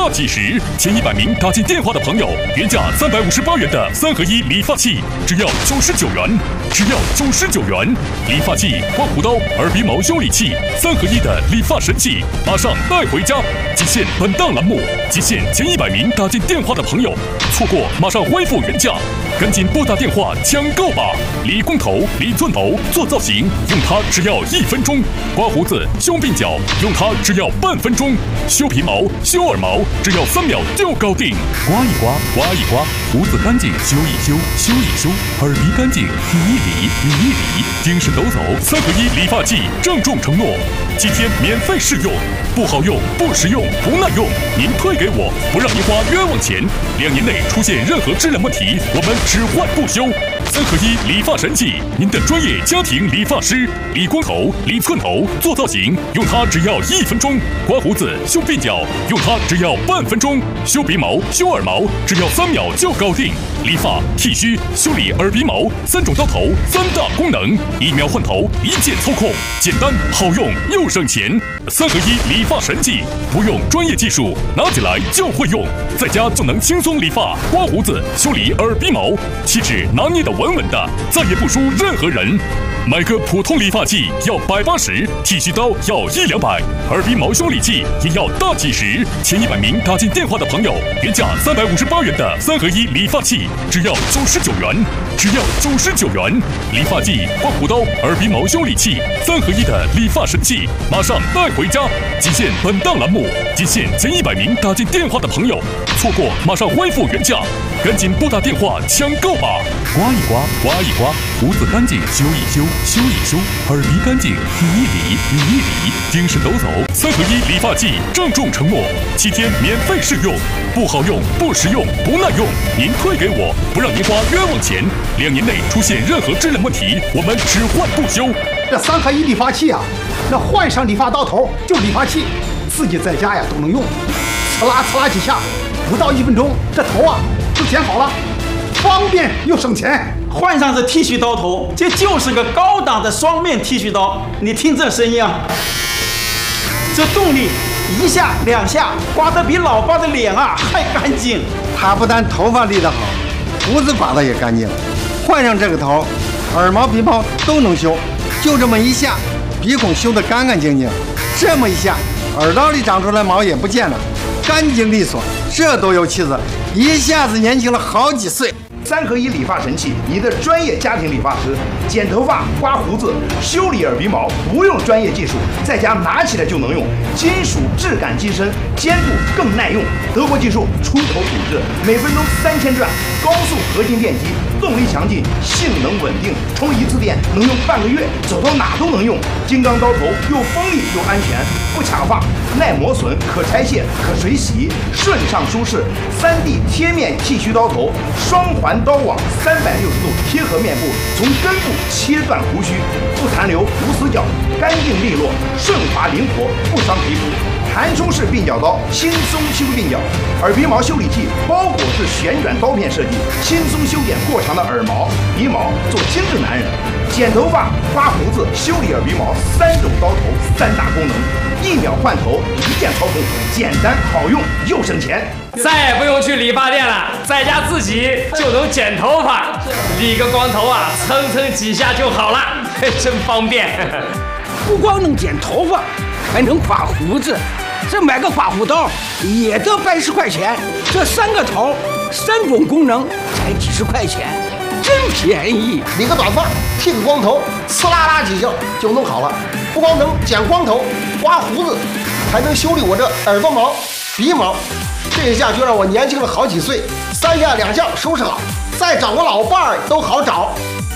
大吉时，前100名打进电话的朋友，原价358元的3合1理发器，只要99元，只要99元。理发器、刮胡刀、耳鼻毛修理器，3合1的理发神器，马上带回家！仅限本档栏目，仅限前100名打进电话的朋友，错过马上恢复原价，赶紧拨打电话抢购吧！理光头、理寸头、做造型，用它只要1分钟；刮胡子、修鬓角，用它只要半分钟；修皮毛、修耳毛，只要3秒就搞定。刮一刮，刮一刮，胡子干净修一修，修一修；耳鼻干净理一理，理一理。精神抖擞3合1理发剂，郑重承诺7天免费试用，不好用、不实用、不耐用，您退给我，不让您花冤枉钱。2年内出现任何质量问题，我们只换不修。3合1理发神器，您的专业家庭理发师，理光头、理寸头、做造型，用它只要1分钟；刮胡子、修鬓角，用它只要半分钟；修鼻毛、修耳毛，只要3秒就搞定。理发、剃须、修理耳鼻毛，3种刀头，3大功能，1秒换头，1键操控，简单好用又省钱。3合1理发神器，不用专业技术，拿起来就会用，在家就能轻松理发、刮胡子、修理耳鼻毛，气质拿捏得稳稳的，再也不输任何人。买个普通理发器要180，剃须刀要100-200，耳鼻毛修理器也要大几十。前100名打进电话的朋友，原价358元的3合1理发器，只要99元，只要99元。理发剂、刮胡刀、耳鼻毛修理器，3合1的理发神器，马上带回家！仅限本档栏目，仅限前100名打进电话的朋友，错过马上恢复原价，赶紧拨打电话抢购吧！刮一刮，刮一刮，胡子干净修一修，修一修；耳鼻干净理一理，理一理。精神抖擞3合1理发剂，郑重承诺7天免费试用，不好用、不实用、不耐用，您退给我，不让您花冤枉钱。2年内出现任何质量问题，我们只换不修。 这3合1理发器啊，那换上理发刀头就理发器，自己在家呀都能用，呲啦呲啦几下，不到1分钟，这头啊就剪好了，方便又省钱。 换上这剃须刀头，这就是个高档的双面剃须刀。你听这声音啊，这动力1下2下，刮得比老爸的脸啊还干净。 他不但头发理得好，胡子刮得也干净。换上这个头，耳毛鼻毛都能修，就这么1下，鼻孔修得干干净净。这么1下，耳道里长出来毛也不见了，干净利索，这都有气质，一下子年轻了好几岁。 3合1理发神器，你的专业家庭理发师，剪头发、刮胡子、修理耳鼻毛，不用专业技术，在家拿起来就能用，金属质感机身，坚固更耐用，德国技术，出口品质，每分钟3000转，高速合金电机，动力强劲，性能稳定，充1次电能用半个月，走到哪都能用。金刚刀头又锋利又安全，不卡发，耐磨损，可拆卸，可水洗，顺畅舒适。3D 贴面剃须刀头，双环刀网，360度贴合面部，从根部切断胡须，不残留，无死角，干净利落，顺滑灵活，不伤皮肤。弹出式鬓角刀，轻松修鬓角；耳鼻毛修理器，包裹式旋转刀片设计，轻松修剪过长的耳毛、鼻毛，做精致男人。剪头发、刮胡子、修理耳鼻毛，3种刀头，3大功能，1秒换头，1键操控，简单好用又省钱。 再也不用去理发店了，在家自己就能剪头发，理个光头啊，蹭蹭几下就好了，真方便。 不光能剪头发，还能刮胡子。这买个刮胡刀也得80块钱，这3个头，3种功能才几十块钱，真便宜。 理个短发，剃个光头，呲啦啦几下就弄好了。不光能剪光头、刮胡子，还能修理我这耳朵毛、鼻毛。这一下就让我年轻了好几岁，3下2下收拾好，再找个老伴儿都好找。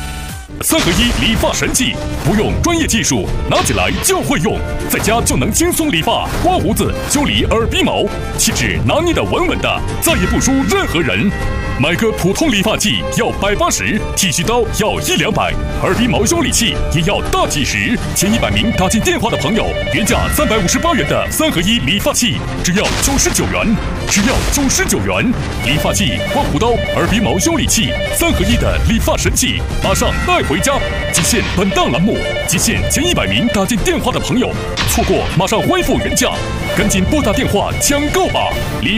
3合1理发神器，不用专业技术，拿起来就会用，在家就能轻松理发、刮胡子、修理耳鼻毛，气质拿捏得稳稳的，再也不输任何人。买个普通理发器要180，剃须刀要100-200，耳鼻毛修理器也要大几十。前100名打进电话的朋友，原价358元的3合1理发器，只要99元，只要99元。理发器、刮胡刀、耳鼻毛修理器，3合1的理发神器，马上带回家！仅限本档栏目，仅限前100名打进电话的朋友，错过马上恢复原价，赶紧拨打电话抢购吧！